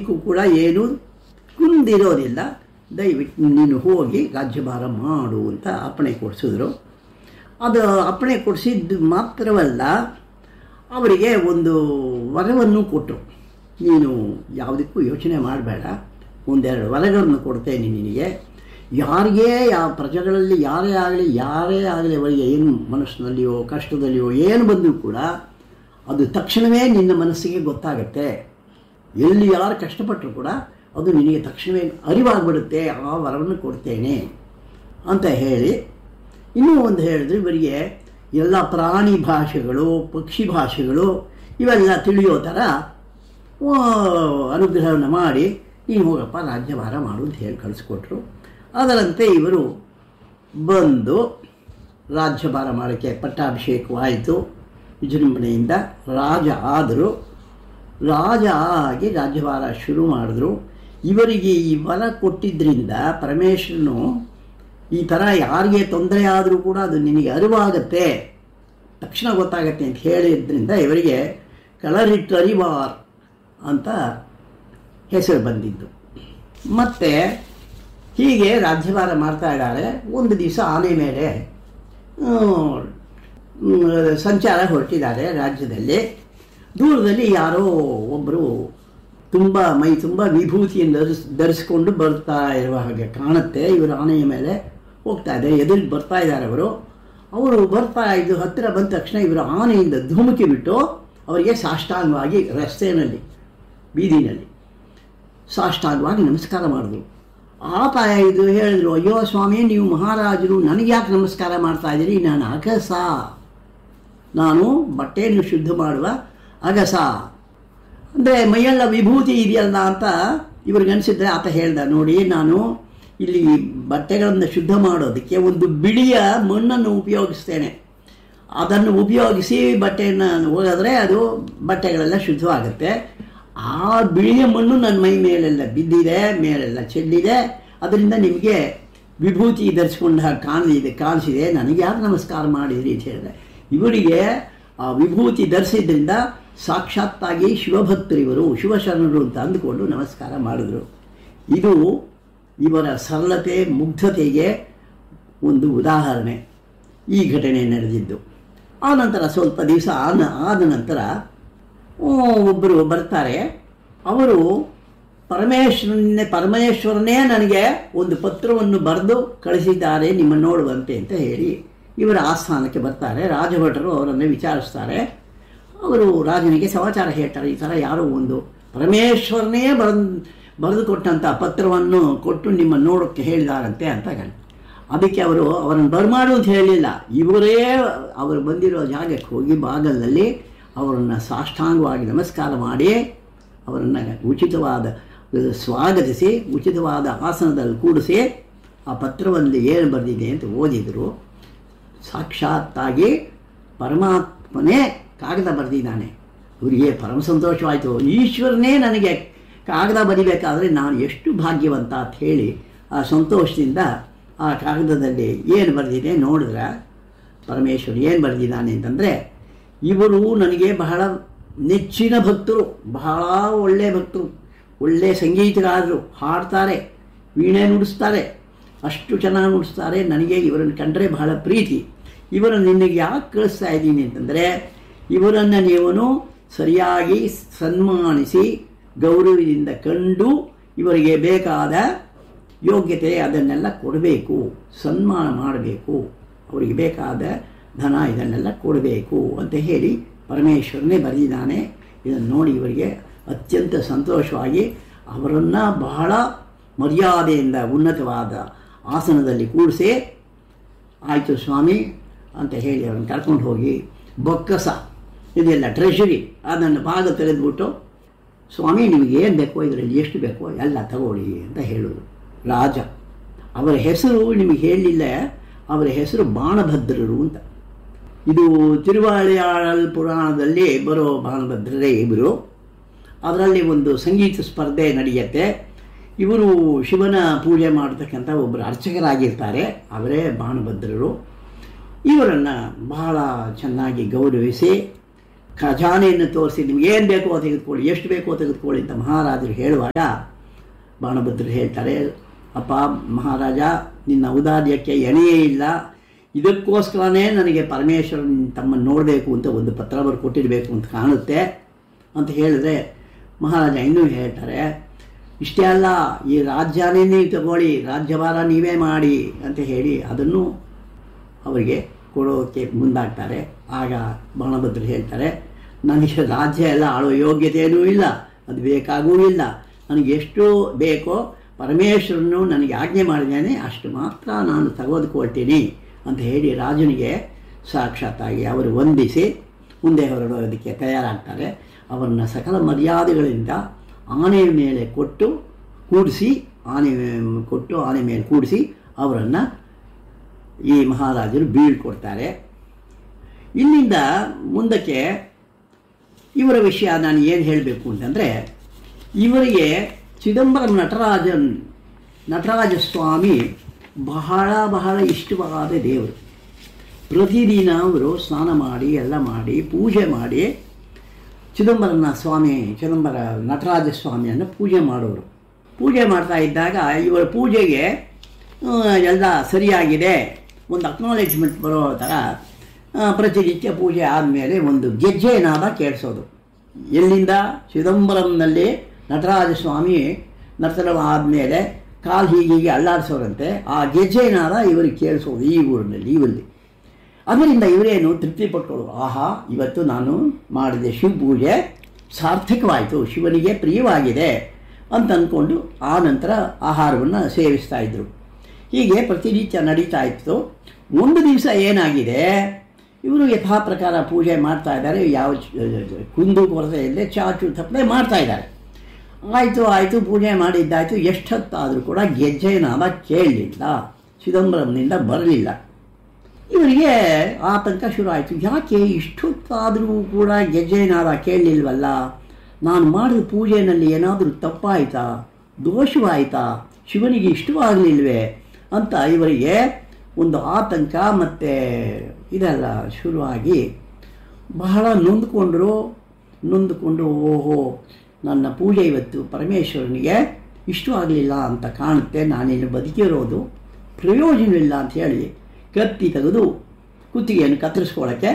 ಕೂಡ ಏನು ಕುಂದಿರೋದಿಲ್ಲ, ದಯವಿಟ್ಟು ನೀನು ಹೋಗಿ ರಾಜ್ಯಭಾರ ಮಾಡು ಅಂತ ಅಪ್ಪಣೆ ಕೊಡಿಸಿದ್ರು. ಅದು ಅಪ್ಪಣೆ ಕೊಡಿಸಿದ್ದು ಮಾತ್ರವಲ್ಲ, ಅವರಿಗೆ ಒಂದು ವರವನ್ನು ಕೊಟ್ಟರು. ನೀನು ಯಾವುದಕ್ಕೂ ಯೋಚನೆ ಮಾಡಬೇಡ, ಒಂದೆರಡು ವರಗಳನ್ನು ಕೊಡ್ತೇನೆ ನಿನಗೆ. ಯಾರಿಗೇ ಯಾವ ಪ್ರಜೆಗಳಲ್ಲಿ ಯಾರೇ ಆಗಲಿ ಅವರಿಗೆ ಏನು ಮನಸ್ಸಿನಲ್ಲಿಯೋ ಕಷ್ಟದಲ್ಲಿಯೋ ಏನು ಬಂದರೂ ಕೂಡ ಅದು ತಕ್ಷಣವೇ ನಿನ್ನ ಮನಸ್ಸಿಗೆ ಗೊತ್ತಾಗತ್ತೆ. ಎಲ್ಲಿ ಯಾರು ಕಷ್ಟಪಟ್ಟರು ಕೂಡ ಅದು ನಿನಗೆ ತಕ್ಷಣವೇ ಅರಿವಾಗ್ಬಿಡುತ್ತೆ. ಆ ವರವನ್ನು ಕೊಡ್ತೇನೆ ಅಂತ ಹೇಳಿ ಇನ್ನೂ ಒಂದು ಹೇಳಿದ್ರು, ಇವರಿಗೆ ಎಲ್ಲ ಪ್ರಾಣಿ ಭಾಷೆಗಳು, ಪಕ್ಷಿ ಭಾಷೆಗಳು ಇವೆಲ್ಲ ತಿಳಿಯೋ ಥರ ಅನುಗ್ರಹವನ್ನು ಮಾಡಿ ನೀನು ಹೋಗಪ್ಪ ರಾಜ್ಯಭಾರ ಮಾಡು ಅಂತ ಹೇಳಿ ಕಳಿಸ್ಕೊಟ್ರು. ಅದರಂತೆ ಇವರು ಬಂದು ರಾಜ್ಯಭಾರ ಮಾಡೋಕ್ಕೆ ಪಟ್ಟಾಭಿಷೇಕವಾಯಿತು. ವಿಜೃಂಭಣೆಯಿಂದ ರಾಜ ಆದರು. ರಾಜ ಆಗಿ ರಾಜ್ಯಭಾರ ಶುರು ಮಾಡಿದ್ರು. ಇವರಿಗೆ ಈ ವರ ಕೊಟ್ಟಿದ್ದರಿಂದ ಪರಮೇಶ್ವರನು ಈ ಥರ ಯಾರಿಗೆ ತೊಂದರೆ ಆದರೂ ಕೂಡ ಅದು ನಿನಗೆ ಅರಿವಾಗತ್ತೆ, ತಕ್ಷಣ ಗೊತ್ತಾಗತ್ತೆ ಅಂತ ಹೇಳಿದ್ರಿಂದ ಇವರಿಗೆ ಕಳರಿಟ್ಟರಿವಾರ್ ಅಂತ ಹೆಸರು ಬಂದಿದ್ದು. ಮತ್ತು ಹೀಗೆ ರಾಜ್ಯಭಾರ ಮಾಡ್ತಾ ಇದ್ದಾರೆ. ಒಂದು ದಿವಸ ಆನೆ ಮೇಲೆ ಸಂಚಾರ ಹೊರಟಿದ್ದಾರೆ ರಾಜ್ಯದಲ್ಲಿ. ದೂರದಲ್ಲಿ ಯಾರೋ ಒಬ್ಬರು ಮೈ ತುಂಬ ವಿಭೂತಿಯನ್ನು ಧರಿಸ್ಕೊಂಡು ಬರ್ತಾ ಇರುವ ಹಾಗೆ ಕಾಣುತ್ತೆ. ಇವರು ಆನೆಯ ಮೇಲೆ ಹೋಗ್ತಾ ಇದ್ದಾರೆ, ಎದುರಿಗೆ ಬರ್ತಾ ಇದ್ದಾರೆ ಅವರು ಬರ್ತಾ ಇದ್ದು ಹತ್ತಿರ ಬಂದ ತಕ್ಷಣ ಇವರು ಆನೆಯಿಂದ ಧುಮುಕಿ ಬಿಟ್ಟು ಅವರಿಗೆ ಸಾಷ್ಟಾಂಗವಾಗಿ ರಸ್ತೆಯಲ್ಲಿ ಬೀದಿನಲ್ಲಿ ಸಾಷ್ಟಾಂಗವಾಗಿ ನಮಸ್ಕಾರ ಮಾಡಿದ್ರು. ಆತ ಇದು ಹೇಳಿದ್ರು, ಅಯ್ಯೋ ಸ್ವಾಮಿ, ನೀವು ಮಹಾರಾಜರು, ನನಗೆ ಯಾಕೆ ನಮಸ್ಕಾರ ಮಾಡ್ತಾ ಇದ್ದೀರಿ? ನಾನು ಅಗಸ, ನಾನು ಬಟ್ಟೆಯನ್ನು ಶುದ್ಧ ಮಾಡುವ ಅಗಸ, ಅಂದರೆ ಮೈಯೆಲ್ಲ ವಿಭೂತಿ ಇದೆಯಲ್ಲ ಅಂತ ಇವ್ರಿಗನ್ಸಿದ್ರೆ ಆತ ಹೇಳ್ದ, ನೋಡಿ ನಾನು ಇಲ್ಲಿ ಬಟ್ಟೆಗಳನ್ನು ಶುದ್ಧ ಮಾಡೋದಕ್ಕೆ ಒಂದು ಬಿಳಿಯ ಮಣ್ಣನ್ನು ಉಪಯೋಗಿಸ್ತೇನೆ. ಅದನ್ನು ಉಪಯೋಗಿಸಿ ಬಟ್ಟೆಯನ್ನು ಒಗೆದ್ರೆ ಅದು ಬಟ್ಟೆಗಳೆಲ್ಲ ಶುದ್ಧವಾಗುತ್ತೆ. ಆ ಬಿಳಿಯ ಮಣ್ಣು ನನ್ನ ಮೈ ಮೇಲೆಲ್ಲ ಬಿದ್ದಿದೆ, ಮೇಲೆಲ್ಲ ಚೆಲ್ಲಿದೆ, ಅದರಿಂದ ನಿಮಗೆ ವಿಭೂತಿ ಧರಿಸ್ಕೊಂಡ ಹಾಗೆ ಕಾಣಿಸಿದೆ, ನನಗೆ ಯಾರು ನಮಸ್ಕಾರ ಮಾಡಿದ್ರಿ ಅಂತ ಹೇಳಿದೆ. ಇವರಿಗೆ ಆ ವಿಭೂತಿ ಧರಿಸಿದ್ರಿಂದ ಸಾಕ್ಷಾತ್ತಾಗಿ ಶಿವಭಕ್ತರಿವರು, ಶಿವಶರಣರು ಅಂತ ಅಂದುಕೊಂಡು ನಮಸ್ಕಾರ ಮಾಡಿದ್ರು. ಇದು ಇವರ ಸರಳತೆ, ಮುಗ್ಧತೆಗೆ ಒಂದು ಉದಾಹರಣೆ. ಈ ಘಟನೆ ನಡೆದಿದ್ದು. ಆನಂತರ ಸ್ವಲ್ಪ ದಿವಸ ಆದ ನಂತರ ಒಬ್ಬರು ಬರ್ತಾರೆ. ಅವರು ಪರಮೇಶ್ವರನೇ ನನಗೆ ಒಂದು ಪತ್ರವನ್ನು ಬರೆದು ಕಳಿಸಿದ್ದಾರೆ ನಿಮ್ಮನ್ನು ನೋಡುವಂತೆ ಅಂತ ಹೇಳಿ ಇವರ ಆಸ್ಥಾನಕ್ಕೆ ಬರ್ತಾರೆ. ರಾಜಭಟರು ಅವರನ್ನು ವಿಚಾರಿಸ್ತಾರೆ. ಅವರು ರಾಜನಿಗೆ ಸಮಾಚಾರ ಹೇಳ್ತಾರೆ, ಈ ಥರ ಯಾರೋ ಒಂದು ಪರಮೇಶ್ವರನೇ ಬರೆದು ಕೊಟ್ಟಂಥ ಪತ್ರವನ್ನು ಕೊಟ್ಟು ನಿಮ್ಮನ್ನು ನೋಡೋಕ್ಕೆ ಹೇಳಿದಾರಂತೆ ಅಂತ. ಅದಕ್ಕೆ ಅವರನ್ನು ಬರಮಾಡು ಅಂತ ಹೇಳಲಿಲ್ಲ, ಇವರೇ ಅವರು ಬಂದಿರೋ ಜಾಗಕ್ಕೆ ಹೋಗಿ ಬಾಗಲಲ್ಲಿ ಅವರನ್ನು ಸಾಷ್ಟಾಂಗವಾಗಿ ನಮಸ್ಕಾರ ಮಾಡಿ ಅವರನ್ನು ಉಚಿತವಾದ ಸ್ವಾಗತಿಸಿ ಉಚಿತವಾದ ಆಸನದಲ್ಲಿ ಕೂಡಿಸಿ ಆ ಪತ್ರದಲ್ಲಿ ಏನು ಬರೆದಿದೆ ಅಂತ ಓದಿದರು. ಸಾಕ್ಷಾತ್ತಾಗಿ ಪರಮಾತ್ಮನೇ ಕಾಗದ ಬರೆದಿದ್ದಾನೆ. ಇವರಿಗೆ ಪರಮ ಸಂತೋಷವಾಯಿತು. ಈಶ್ವರನೇ ನನಗೆ ಕಾಗದ ಬರಿಬೇಕಾದ್ರೆ ನಾನು ಎಷ್ಟು ಭಾಗ್ಯವಂತ ಅಂತ ಹೇಳಿ ಆ ಸಂತೋಷದಿಂದ ಆ ಕಾಗದದಲ್ಲಿ ಏನು ಬರೆದಿದೆ ನೋಡಿದ್ರೆ, ಪರಮೇಶ್ವರ ಏನು ಬರೆದಿದ್ದಾನೆ ಅಂತಂದರೆ, ಇವರು ನನಗೆ ಬಹಳ ನೆಚ್ಚಿನ ಭಕ್ತರು, ಬಹಳ ಒಳ್ಳೆಯ ಭಕ್ತರು, ಒಳ್ಳೆಯ ಸಂಗೀತಗಾರರು, ಹಾಡ್ತಾರೆ, ವೀಣೆ ನುಡಿಸ್ತಾರೆ, ಅಷ್ಟು ಚೆನ್ನಾಗಿ ನುಡಿಸ್ತಾರೆ. ನನಗೆ ಇವರನ್ನು ಕಂಡ್ರೆ ಬಹಳ ಪ್ರೀತಿ. ಇವರನ್ನು ನಿನಗೆ ಯಾಕೆ ಕಳಿಸ್ತಾ ಇದ್ದೀನಿ ಅಂತಂದರೆ, ಇವರನ್ನು ನೀವು ಸರಿಯಾಗಿ ಸನ್ಮಾನಿಸಿ ಗೌರವದಿಂದ ಕಂಡು ಇವರಿಗೆ ಬೇಕಾದ ಯೋಗ್ಯತೆ ಅದನ್ನೆಲ್ಲ ಕೊಡಬೇಕು, ಸನ್ಮಾನ ಮಾಡಬೇಕು, ಅವರಿಗೆ ಬೇಕಾದ ಧನ ಇದನ್ನೆಲ್ಲ ಕೊಡಬೇಕು ಅಂತ ಹೇಳಿ ಪರಮೇಶ್ವರನೇ ಬರೆದಿದ್ದಾನೆ. ಇದನ್ನು ನೋಡಿ ಇವರಿಗೆ ಅತ್ಯಂತ ಸಂತೋಷವಾಗಿ ಅವರನ್ನು ಬಹಳ ಮರ್ಯಾದೆಯಿಂದ ಉನ್ನತವಾದ ಆಸನದಲ್ಲಿ ಕೂಡಿಸಿ, ಆಯಿತು ಸ್ವಾಮಿ ಅಂತ ಹೇಳಿ ಅವರನ್ನು ಕರ್ಕೊಂಡು ಹೋಗಿ ಬೊಕ್ಕಸ ಇದೆಲ್ಲ ಟ್ರೆಷರಿ ಅದನ್ನು ಭಾಗ ತೆಗೆದುಬಿಟ್ಟು, ಸ್ವಾಮಿ ನಿಮಗೆ ಏನು ಬೇಕೋ ಇದರಲ್ಲಿ ಎಷ್ಟು ಬೇಕೋ ಎಲ್ಲ ತಗೊಳ್ಳಿ ಅಂತ ಹೇಳೋದು ರಾಜ. ಅವರ ಹೆಸರು ನಿಮಗೆ ಹೇಳಲಿಲ್ಲ, ಅವರ ಹೆಸರು ಬಾಣಭದ್ರರು ಅಂತ. ಇದು ತಿರುವಾಳಿಯಾಳಲ್ ಪುರಾಣದಲ್ಲಿ ಬರೋ ಬಾಣಭದ್ರರೇ ಇವರು. ಅದರಲ್ಲಿ ಒಂದು ಸಂಗೀತ ಸ್ಪರ್ಧೆ ನಡೆಯುತ್ತೆ. ಇವರು ಶಿವನ ಪೂಜೆ ಮಾಡತಕ್ಕಂಥ ಒಬ್ಬರು ಅರ್ಚಕರಾಗಿರ್ತಾರೆ, ಅವರೇ ಬಾಣಭದ್ರರು. ಇವರನ್ನು ಬಹಳ ಚೆನ್ನಾಗಿ ಗೌರವಿಸಿ ಖಜಾನೆಯನ್ನು ತೋರಿಸಿ ನಿಮ್ಗೆ ಏನು ಬೇಕೋ ತೆಗೆದುಕೊಳ್ಳಿ, ಎಷ್ಟು ಬೇಕೋ ತೆಗೆದುಕೊಳ್ಳಿ ಅಂತ ಮಹಾರಾಜರು ಹೇಳುವಾಗ ಬಾಣಭದ್ರರು ಹೇಳ್ತಾರೆ, ಅಪ್ಪ ಮಹಾರಾಜ, ನಿನ್ನ ಔದಾರ್ಯಕ್ಕೆ ಎಣೆಯೇ ಇಲ್ಲ, ಇದಕ್ಕೋಸ್ಕರನೇ ನನಗೆ ಪರಮೇಶ್ವರನ ತಮ್ಮನ್ನು ನೋಡಬೇಕು ಅಂತ ಒಂದು ಪತ್ರ ಬರೆದು ಕೊಟ್ಟಿರಬೇಕು ಅಂತ ಕಾಣುತ್ತೆ ಅಂತ ಹೇಳಿದ್ರೆ ಮಹಾರಾಜ ಇನ್ನೂ ಹೇಳ್ತಾರೆ, ಇಷ್ಟೇ ಅಲ್ಲ, ಈ ರಾಜ್ಯನೇ ನೀವು ತಗೊಳ್ಳಿ, ರಾಜ್ಯಭಾರ ನೀವೇ ಮಾಡಿ ಅಂತ ಹೇಳಿ ಅದನ್ನು ಅವರಿಗೆ ಕೊಡೋಕ್ಕೆ ಮುಂದಾಗ್ತಾರೆ. ಆಗ ಬಾಣಭದ್ರರು ಹೇಳ್ತಾರೆ, ನನಗೆ ರಾಜ್ಯ ಎಲ್ಲ ಆಳೋ ಯೋಗ್ಯತೆಯೂ ಇಲ್ಲ, ಅದು ಬೇಕಾಗೂ ಇಲ್ಲ, ನನಗೆ ಎಷ್ಟು ಬೇಕೋ ಪರಮೇಶ್ವರನು ನನಗೆ ಆಜ್ಞೆ ಮಾಡಿದ್ದೇನೆ ಅಷ್ಟು ಮಾತ್ರ ನಾನು ತೆಗೆದುಕೊಳ್ತೀನಿ ಅಂತ ಹೇಳಿ ರಾಜನಿಗೆ ಸಾಕ್ಷಾತ್ತಾಗಿ ಅವರು ವಂದಿಸಿ ಮುಂದೆ ಹೊರಡೋದಕ್ಕೆ ತಯಾರಾಗ್ತಾರೆ. ಅವರನ್ನು ಸಕಲ ಮರ್ಯಾದೆಗಳಿಂದ ಆನೆಯ ಮೇಲೆ ಕೂಡಿಸಿ ಆನೆ ಮೇಲೆ ಕೂಡಿಸಿ ಅವರನ್ನು ಈ ಮಹಾರಾಜರು ಬೀಳ್ಕೊಡ್ತಾರೆ. ಇಲ್ಲಿಂದ ಮುಂದಕ್ಕೆ ಇವರ ವಿಷಯ ನಾನು ಏನು ಹೇಳಬೇಕು ಅಂತಂದರೆ, ಇವರಿಗೆ ಚಿದಂಬರಂ ನಟರಾಜ ಸ್ವಾಮಿ ಬಹಳ ಬಹಳ ಇಷ್ಟವಾದ ದೇವರು. ಪ್ರತಿದಿನ ಅವರು ಸ್ನಾನ ಮಾಡಿ ಎಲ್ಲ ಮಾಡಿ ಪೂಜೆ ಮಾಡಿ ಚಿದಂಬರ ನಟರಾಜ ಸ್ವಾಮಿಯನ್ನು ಪೂಜೆ ಮಾಡೋರು. ಪೂಜೆ ಮಾಡ್ತಾ ಇದ್ದಾಗ ಇವರ ಪೂಜೆಗೆ ಎಲ್ಲ ಸರಿಯಾಗಿದೆ ಒಂದು ಅಕ್ನಾಲೇಜ್ಮೆಂಟ್ ಬರೋ ಥರ ಪ್ರತಿನಿತ್ಯ ಪೂಜೆ ಆದಮೇಲೆ ಒಂದು ಗೆಜ್ಜೆನಾದ ಕೇಳಿಸೋದು. ಎಲ್ಲಿಂದ? ಚಿದಂಬರಂನಲ್ಲಿ ನಟರಾಜ ಸ್ವಾಮಿ ನರ್ತನ ಆದಮೇಲೆ ಕಾಲು ಹೀಗೆ ಅಲ್ಲಾಡಿಸೋರಂತೆ, ಆ ಗೆಜ್ಜೆನಾದ ಇವರಿಗೆ ಕೇಳಿಸೋದು ಈ ಇವರಲ್ಲಿ. ಅದರಿಂದ ಇವರೇನು ತೃಪ್ತಿ ಪಟ್ಕೊಳ್ಳೋದು, ಆಹಾ ಇವತ್ತು ನಾನು ಮಾಡಿದೆ ಶಿವ ಪೂಜೆ ಸಾರ್ಥಕವಾಯಿತು, ಶಿವನಿಗೆ ಪ್ರಿಯವಾಗಿದೆ ಅಂತ ಅಂದ್ಕೊಂಡು ಆ ನಂತರ ಆಹಾರವನ್ನು ಸೇವಿಸ್ತಾ ಇದ್ದರು. ಹೀಗೆ ಪ್ರತಿನಿತ್ಯ ನಡೀತಾ ಇತ್ತು. ಒಂದು ದಿವಸ ಏನಾಗಿದೆ, ಇವರು ಯಥಾ ಪ್ರಕಾರ ಪೂಜೆ ಮಾಡ್ತಾ ಇದ್ದಾರೆ, ಯಾವ ಕುಂದು ಕೊರತೆ ಇಲ್ಲದೆ ಚಾಚು ತಪ್ಪದೆ ಮಾಡ್ತಾ ಇದ್ದಾರೆ. ಆಯಿತು ಪೂಜೆ ಮಾಡಿದ್ದಾಯಿತು. ಎಷ್ಟೊತ್ತಾದರೂ ಕೂಡ ಗೆಜ್ಜೆನಾದ ಕೇಳಲಿಲ್ಲ, ಚಿದಂಬರಂನಿಂದ ಬರಲಿಲ್ಲ. ಇವರಿಗೆ ಆತಂಕ ಶುರು ಆಯಿತು, ಯಾಕೆ ಇಷ್ಟೊತ್ತಾದರೂ ಕೂಡ ಗೆಜ್ಜೆನಾದ ಕೇಳಲಿಲ್ವಲ್ಲ, ನಾನು ಮಾಡಿದ ಪೂಜೆಯಲ್ಲಿ ಏನಾದರೂ ತಪ್ಪಾಯಿತಾ, ದೋಷವಾಯಿತಾ, ಶಿವನಿಗೆ ಇಷ್ಟವಾಗಲಿಲ್ವೇ ಅಂತ ಇವರಿಗೆ ಒಂದು ಆತಂಕ ಮತ್ತು ಇದೆಲ್ಲ ಶುರುವಾಗಿ ಬಹಳ ನೊಂದುಕೊಂಡು ಓಹೋ ನನ್ನ ಪೂಜೆ ಇವತ್ತು ಪರಮೇಶ್ವರನಿಗೆ ಇಷ್ಟವಾಗಲಿಲ್ಲ ಅಂತ ಕಾಣುತ್ತೆ, ನಾನಿನ್ನು ಬದುಕಿರೋದು ಪ್ರಯೋಜನವಿಲ್ಲ ಅಂತ ಹೇಳಿ ಕತ್ತಿ ತೆಗೆದು ಕುತ್ತಿಗೆಯನ್ನು ಕತ್ತರಿಸ್ಕೊಳ್ಳೋಕ್ಕೆ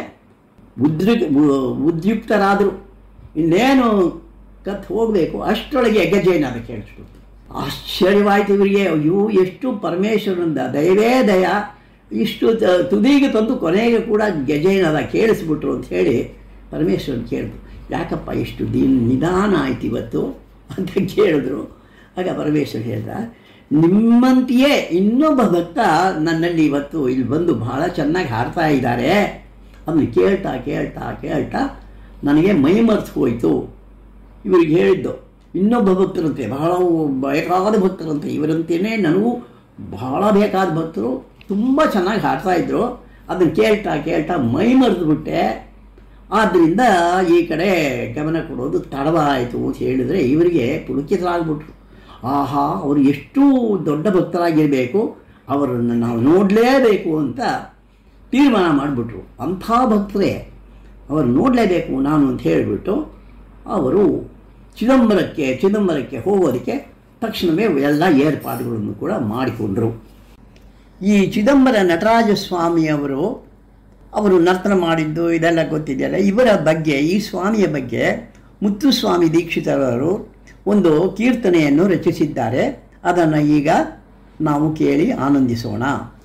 ಉದ್ಯುಕ್ತರಾದರು. ಇನ್ನೇನು ಕತ್ತು ಹೋಗಬೇಕು ಅಷ್ಟರೊಳಗೆ ಗೆಜ್ಜೆನಾದ ಕೇಳಿಸ್ಬಿಟ್ಟು ಆಶ್ಚರ್ಯವಾಯಿತು ಇವರಿಗೆ. ಅಯ್ಯೋ ಎಷ್ಟು ಪರಮೇಶ್ವರನಿಂದ ದಯವೇ ದಯ, ಇಷ್ಟು ತುದಿಗೆ ತಂದು ಕೊನೆಗೆ ಕೂಡ ಗೆಜ್ಜೆನಾದ ಕೇಳಿಸ್ಬಿಟ್ರು ಅಂತ ಹೇಳಿ ಪರಮೇಶ್ವರನ್ ಕೇಳಿದ್ರು, ಯಾಕಪ್ಪ ಇಷ್ಟು ನಿಧಾನ ಆಯ್ತು ಇವತ್ತು ಅಂತ ಕೇಳಿದ್ರು. ಆಗ ಪರಮೇಶ್ವರ ಹೇಳ್ದ, ನಿಮ್ಮಂತೆಯೇ ಇನ್ನೊಬ್ಬ ಭಕ್ತ ನನ್ನಲ್ಲಿ ಇವತ್ತು ಇಲ್ಲಿ ಬಂದು ಬಹಳ ಚೆನ್ನಾಗಿ ಹಾಡ್ತಾ ಇದ್ದಾರೆ, ಅದನ್ನು ಕೇಳ್ತಾ ಕೇಳ್ತಾ ಕೇಳ್ತಾ ನನಗೆ ಮೈ ಮರೆತು ಹೋಯಿತು. ಇವರಿಗೆ ಹೇಳಿದ್ದು ಇನ್ನೊಬ್ಬ ಭಕ್ತರಂತೆ, ಬಹಳ ಬೇಕಾದ ಭಕ್ತರಂತೆ, ಇವರಂತೆಯೇ ನನಗೂ ಬಹಳ ಬೇಕಾದ ಭಕ್ತರು ತುಂಬ ಚೆನ್ನಾಗಿ ಹಾಡ್ತಾಯಿದ್ರು, ಅದನ್ನು ಕೇಳ್ತಾ ಕೇಳ್ತಾ ಮೈ ಮರೆತುಬಿಟ್ಟೆ, ಆದ್ದರಿಂದ ಈ ಕಡೆ ಗಮನ ಕೊಡೋದು ತಡವಾಯಿತು ಅಂತ ಹೇಳಿದರೆ ಇವರಿಗೆ ಪುಲಕಿತರಾಗ್ಬಿಟ್ರು. ಆಹಾ ಅವರು ಎಷ್ಟು ದೊಡ್ಡ ಭಕ್ತರಾಗಿರಬೇಕು, ಅವರನ್ನು ನಾವು ನೋಡಲೇಬೇಕು ಅಂತ ತೀರ್ಮಾನ ಮಾಡಿಬಿಟ್ರು. ಅಂಥ ಭಕ್ತರೇ, ಅವರು ನೋಡಲೇಬೇಕು ನಾನು ಅಂತ ಹೇಳಿಬಿಟ್ಟು ಅವರು ಚಿದಂಬರಕ್ಕೆ ಹೋಗೋದಕ್ಕೆ ತಕ್ಷಣವೇ ಎಲ್ಲ ಏರ್ಪಾಡುಗಳನ್ನು ಕೂಡ ಮಾಡಿಕೊಂಡರು. ಈ ಚಿದಂಬರ ನಟರಾಜ ಸ್ವಾಮಿಯವರು ನರ್ತನ ಮಾಡಿದ್ದು ಇದೆಲ್ಲ ಗೊತ್ತಿದೆಯಲ್ಲ. ಇವರ ಬಗ್ಗೆ, ಈ ಸ್ವಾಮಿಯ ಬಗ್ಗೆ ಮುತ್ತುಸ್ವಾಮಿ ದೀಕ್ಷಿತರವರು ಒಂದು ಕೀರ್ತನೆಯನ್ನು ರಚಿಸಿದ್ದಾರೆ. ಅದನ್ನು ಈಗ ನಾವು ಕೇಳಿ ಆನಂದಿಸೋಣ.